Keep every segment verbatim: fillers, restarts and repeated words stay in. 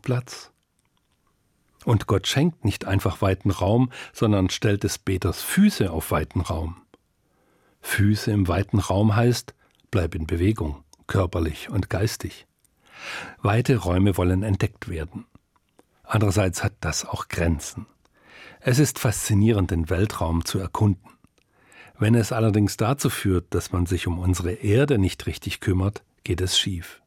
Platz? Und Gott schenkt nicht einfach weiten Raum, sondern stellt des Beters Füße auf weiten Raum. Füße im weiten Raum heißt, bleib in Bewegung, körperlich und geistig. Weite Räume wollen entdeckt werden. Andererseits hat das auch Grenzen. Es ist faszinierend, den Weltraum zu erkunden. Wenn es allerdings dazu führt, dass man sich um unsere Erde nicht richtig kümmert, geht es schief.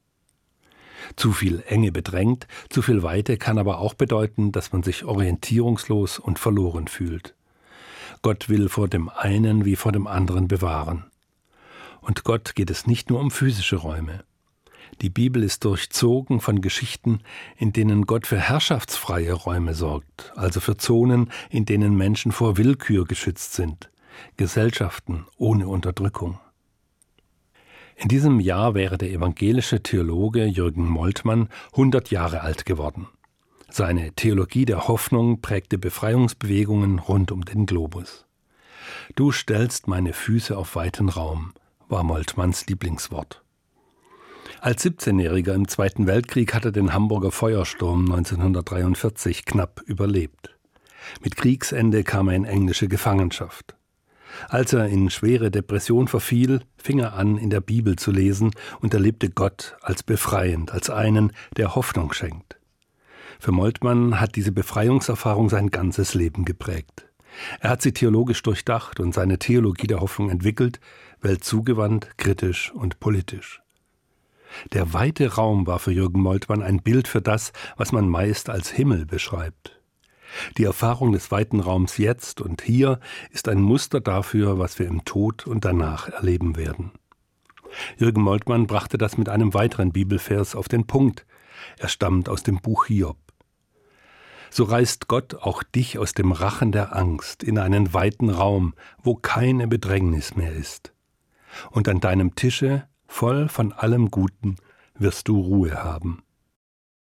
Zu viel Enge bedrängt, zu viel Weite kann aber auch bedeuten, dass man sich orientierungslos und verloren fühlt. Gott will vor dem einen wie vor dem anderen bewahren. Und Gott geht es nicht nur um physische Räume. Die Bibel ist durchzogen von Geschichten, in denen Gott für herrschaftsfreie Räume sorgt, also für Zonen, in denen Menschen vor Willkür geschützt sind, Gesellschaften ohne Unterdrückung. In diesem Jahr wäre der evangelische Theologe Jürgen Moltmann hundert Jahre alt geworden. Seine Theologie der Hoffnung prägte Befreiungsbewegungen rund um den Globus. »Du stellst meine Füße auf weiten Raum«, war Moltmanns Lieblingswort. Als siebzehnjähriger im Zweiten Weltkrieg hat er den Hamburger Feuersturm neunzehnhundertdreiundvierzig knapp überlebt. Mit Kriegsende kam er in englische Gefangenschaft. Als er in schwere Depression verfiel, fing er an, in der Bibel zu lesen und erlebte Gott als befreiend, als einen, der Hoffnung schenkt. Für Moltmann hat diese Befreiungserfahrung sein ganzes Leben geprägt. Er hat sie theologisch durchdacht und seine Theologie der Hoffnung entwickelt, weltzugewandt, kritisch und politisch. Der weite Raum war für Jürgen Moltmann ein Bild für das, was man meist als Himmel beschreibt. Die Erfahrung des weiten Raums jetzt und hier ist ein Muster dafür, was wir im Tod und danach erleben werden. Jürgen Moltmann brachte das mit einem weiteren Bibelvers auf den Punkt. Er stammt aus dem Buch Hiob. So reißt Gott auch dich aus dem Rachen der Angst in einen weiten Raum, wo keine Bedrängnis mehr ist. Und an deinem Tische, voll von allem Guten, wirst du Ruhe haben.